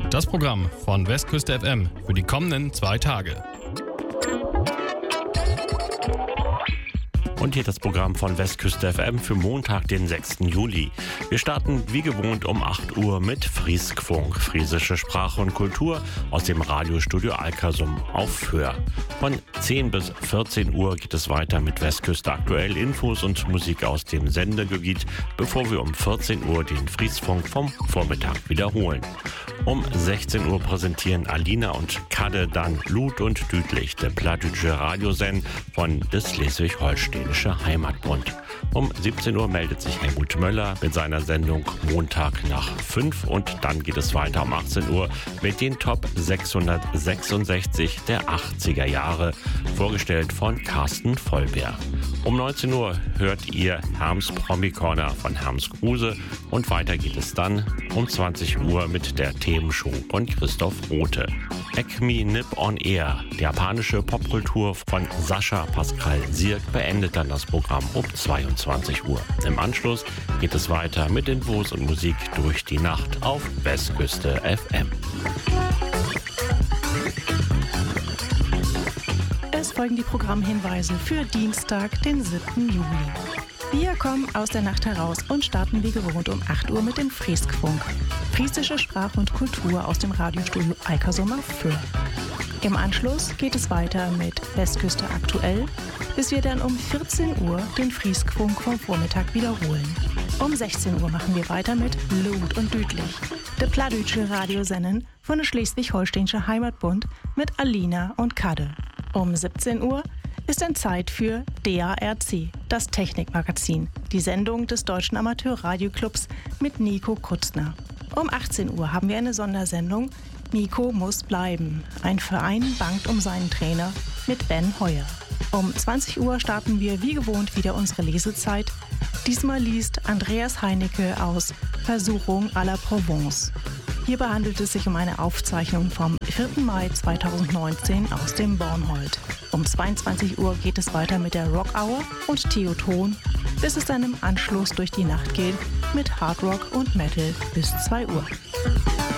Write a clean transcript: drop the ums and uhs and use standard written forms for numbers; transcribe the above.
Das Programm von Westküste FM für die kommenden 2 Tage. Und hier das Programm von Westküste FM für Montag, den 6. Juli. Wir starten wie gewohnt um 8 Uhr mit Frieskfunk, friesische Sprache und Kultur aus dem Radiostudio Alkersum auf Föhr. Von 10 bis 14 Uhr geht es weiter mit Westküste aktuell, Infos und Musik aus dem Sendegebiet, bevor wir um 14 Uhr den Frieskfunk vom Vormittag wiederholen. Um 16 Uhr präsentieren Alina und Kadde dann Lud und Düdlich, der plattdeutsche Radiosend von des Schleswig-Holsteinische Heimatbund. Um 17 Uhr meldet sich Helmut Möller mit seiner Sendung Montag nach 5 und dann geht es weiter um 18 Uhr mit den Top 666 der 80er Jahre, vorgestellt von Carsten Vollberg. Um 19 Uhr hört ihr Herms Promi Corner von Herms Kruse und weiter geht es dann um 20 Uhr mit der Themenshow von Christoph Rothe. Acme Nip on Air, die japanische Popkultur von Sascha Pascal Sirk, beendet dann das Programm um 22 Uhr. Im Anschluss geht es weiter mit Infos und Musik durch die Nacht auf Westküste FM. Es folgen die Programmhinweise für Dienstag, den 7. Juli. Wir kommen aus der Nacht heraus und starten wie gewohnt um 8 Uhr mit dem Frieskfunk. Friesische Sprache und Kultur aus dem Radiostudio Alkersum auf Föhr. Im Anschluss geht es weiter mit Westküste aktuell, bis wir dann um 14 Uhr den Frieskfunk vom Vormittag wiederholen. Um 16 Uhr machen wir weiter mit Lud und Düdlich, der plattdeutsche Radiosendung von der Schleswig-Holsteinische Heimatbund mit Alina und Kadde. Um 17 Uhr ist dann Zeit für DARC, das Technikmagazin, die Sendung des Deutschen Amateurradioclubs mit Nico Kutzner. Um 18 Uhr haben wir eine Sondersendung Nico muss bleiben. Ein Verein bangt um seinen Trainer mit Ben Heuer. Um 20 Uhr starten wir wie gewohnt wieder unsere Lesezeit. Diesmal liest Andreas Heinecke aus Versuchung à la Provence. Hierbei handelt es sich um eine Aufzeichnung vom 4. Mai 2019 aus dem Bornhold. Um 22 Uhr geht es weiter mit der Rock Hour und Theoton, bis es dann im Anschluss durch die Nacht geht mit Hard Rock und Metal bis 2 Uhr.